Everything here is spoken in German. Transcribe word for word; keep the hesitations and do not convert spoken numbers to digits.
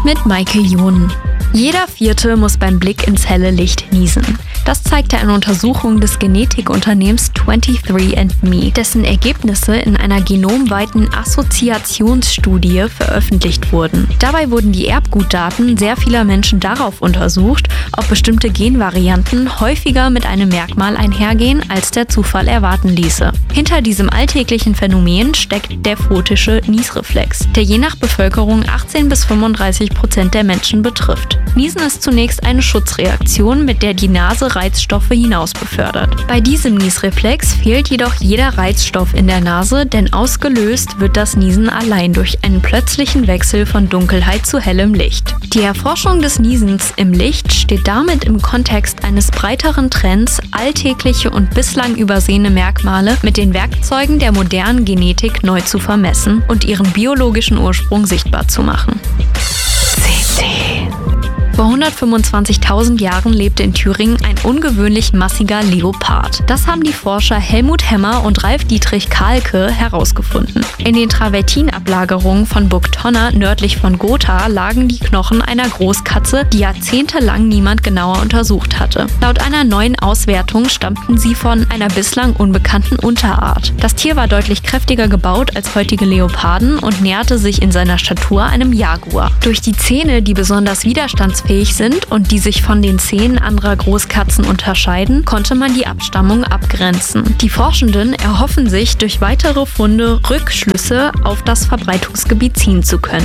mit Maike Johnen. Jeder Vierte muss beim Blick ins helle Licht niesen. Das zeigte eine Untersuchung des Genetikunternehmens twenty-three and me, dessen Ergebnisse in einer genomweiten Assoziationsstudie veröffentlicht wurden. Dabei wurden die Erbgutdaten sehr vieler Menschen darauf untersucht, ob bestimmte Genvarianten häufiger mit einem Merkmal einhergehen, als der Zufall erwarten ließe. Hinter diesem alltäglichen Phänomen steckt der photische Niesreflex, der je nach Bevölkerung achtzehn bis fünfunddreißig Prozent der Menschen betrifft. Niesen ist zunächst eine Schutzreaktion, mit der die Nase Reizstoffe hinaus befördert. Bei diesem Niesreflex fehlt jedoch jeder Reizstoff in der Nase, denn ausgelöst wird das Niesen allein durch einen plötzlichen Wechsel von Dunkelheit zu hellem Licht. Die Erforschung des Niesens im Licht steht damit im Kontext eines breiteren Trends, alltägliche und bislang übersehene Merkmale mit den Werkzeugen der modernen Genetik neu zu vermessen und ihren biologischen Ursprung sichtbar zu machen. Vor hundertfünfundzwanzigtausend Jahren lebte in Thüringen ein ungewöhnlich massiger Leopard. Das haben die Forscher Helmut Hemmer und Ralf Dietrich Kahlke herausgefunden. In den Travertinablagerungen von Burg Tonner nördlich von Gotha lagen die Knochen einer Großkatze, die jahrzehntelang niemand genauer untersucht hatte. Laut einer neuen Auswertung stammten sie von einer bislang unbekannten Unterart. Das Tier war deutlich kräftiger gebaut als heutige Leoparden und näherte sich in seiner Statur einem Jaguar. Durch die Zähne, die besonders widerstandsfähig sind und die sich von den Zähnen anderer Großkatzen unterscheiden, konnte man die Abstammung abgrenzen. Die Forschenden erhoffen sich, durch weitere Funde Rückschlüsse auf das Verbreitungsgebiet ziehen zu können.